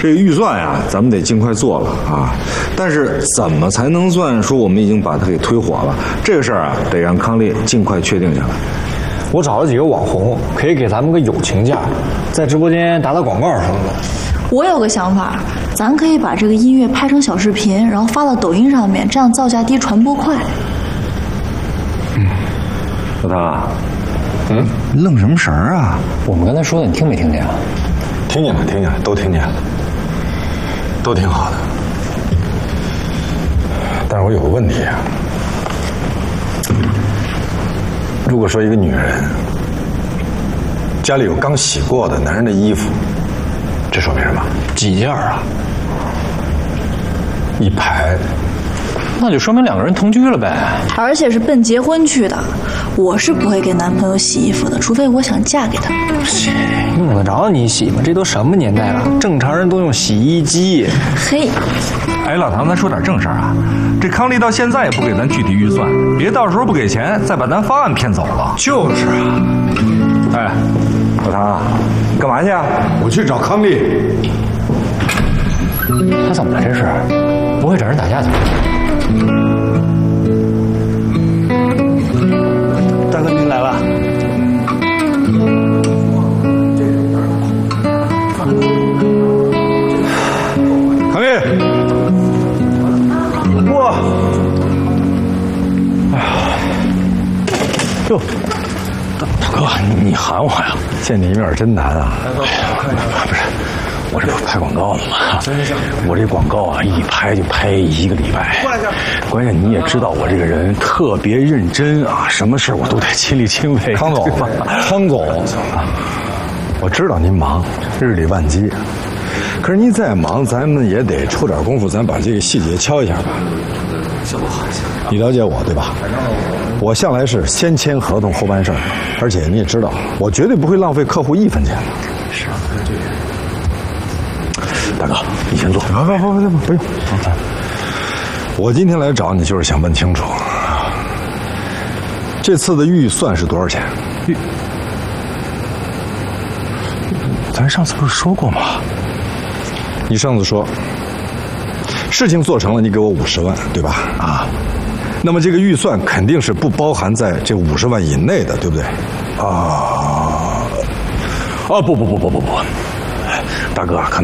这个预算呀，咱们得尽快做了啊。但是怎么才能算说我们已经把它给推火了？这个事儿啊，得让康丽尽快确定下来。 我找了几个网红，可以给咱们个友情价，在直播间打广告什么的。 我有个想法，咱可以把这个音乐拍成小视频，然后发到抖音上面，这样造价低，传播快。 老大，愣什么神儿啊？ 我们刚才说的你听没听见啊？ 听见了，听见了，都听见了，都挺好的。但是我有个问题啊，如果说一个女人家里有刚洗过的男人的衣服，这说明什么？ 几件啊？ 一排。 那就说明两个人同居了呗。 而且是奔结婚去的，我是不会给男朋友洗衣服的，除非我想嫁给他。 用得着你洗吗？这都什么年代了？正常人都用洗衣机。 嘿， 哎，老唐，咱说点正事儿啊。这康丽到现在也不给咱具体预算，别到时候不给钱，再把咱方案骗走了。 就是啊。哎，老唐，干嘛去啊？我去找康丽。 他怎么了？这是不会找人打架去？ 大哥您来了。 康丽， 哇， 哟，大哥，你喊我呀？见你一面真难啊！不是，我这不拍广告呢吗？我这广告啊，一拍就拍1个礼拜。关键你也知道我这个人特别认真啊，什么事我都得亲力亲为。康总，康总，我知道您忙，日理万机，可是您再忙，咱们也得抽点功夫，咱把这个细节敲一下吧。你了解我对吧？我向来是先签合同后办事儿，而且你也知道，我绝对不会浪费客户1分钱的。是。大哥，你先坐。不用。我今天来找你就是想问清楚，这次的预算是多少钱？咱上次不是说过吗？你上次说，事情做成了，你给我50万，对吧？啊，那么这个预算肯定是不包含在这50万以内的，对不对？不，大哥，可能。